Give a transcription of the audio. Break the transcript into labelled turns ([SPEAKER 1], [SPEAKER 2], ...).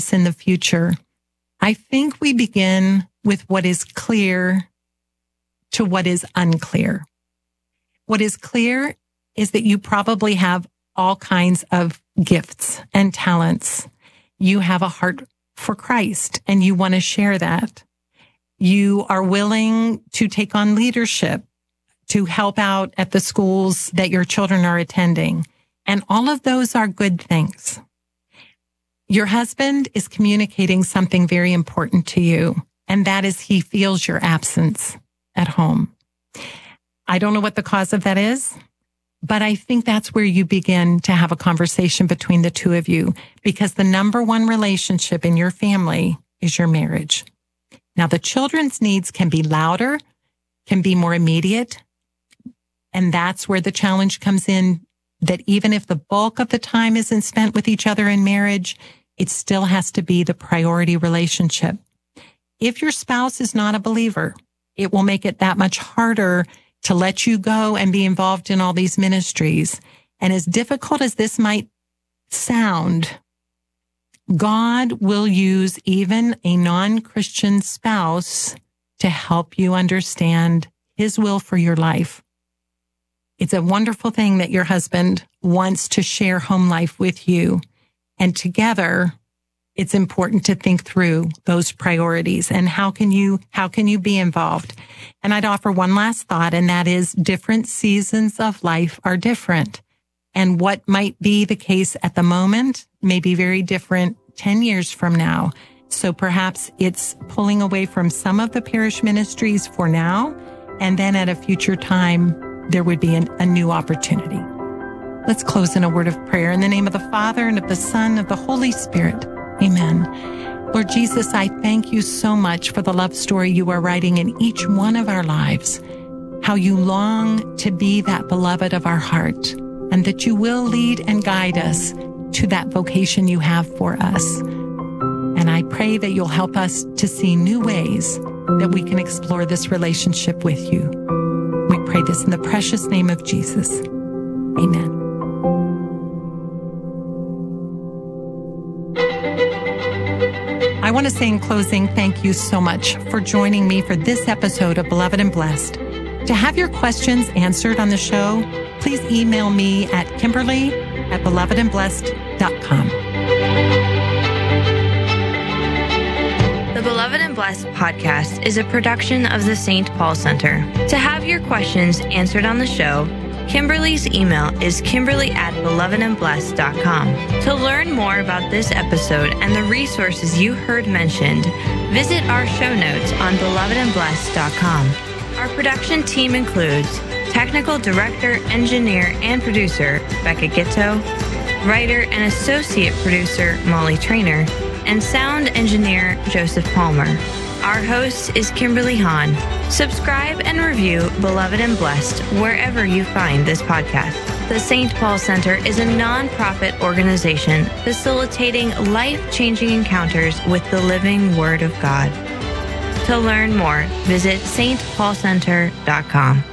[SPEAKER 1] in the future, I think we begin with what is clear to what is unclear. What is clear is that you probably have all kinds of gifts and talents. You have a heart for Christ and you want to share that. You are willing to take on leadership, to help out at the schools that your children are attending. And all of those are good things. Your husband is communicating something very important to you, and that is he feels your absence at home. I don't know what the cause of that is, but I think that's where you begin to have a conversation between the two of you, because the number one relationship in your family is your marriage. Now, the children's needs can be louder, can be more immediate, and that's where the challenge comes in, that even if the bulk of the time isn't spent with each other in marriage, it still has to be the priority relationship. If your spouse is not a believer, it will make it that much harder to let you go and be involved in all these ministries. And as difficult as this might sound, God will use even a non-Christian spouse to help you understand his will for your life. It's a wonderful thing that your husband wants to share home life with you. And together, it's important to think through those priorities and how can you be involved? And I'd offer one last thought, and that is different seasons of life are different. And what might be the case at the moment may be very different 10 years from now. So perhaps it's pulling away from some of the parish ministries for now, and then at a future time, there would be a new opportunity. Let's close in a word of prayer. In the name of the Father, and of the Son, and of the Holy Spirit. Amen. Lord Jesus, I thank you so much for the love story you are writing in each one of our lives, how you long to be that beloved of our heart, and that you will lead and guide us to that vocation you have for us. And I pray that you'll help us to see new ways that we can explore this relationship with you. We pray this in the precious name of Jesus. Amen. I want to say in closing, thank you so much for joining me for this episode of Beloved and Blessed. To have your questions answered on the show, please email me at Kimberly@belovedandblessed.com.
[SPEAKER 2] The Beloved and Blessed podcast is a production of the St. Paul Center. To have your questions answered on the show, Kimberly's email is Kimberly@belovedandblessed.com. To learn more about this episode and the resources you heard mentioned, visit our show notes on belovedandblessed.com. Our production team includes technical director, engineer, and producer Becca Gitto, writer and associate producer Molly Trainer, and sound engineer Joseph Palmer. Our host is Kimberly Hahn. Subscribe and review Beloved and Blessed wherever you find this podcast. The St. Paul Center is a nonprofit organization facilitating life-changing encounters with the living Word of God. To learn more, visit stpaulcenter.com.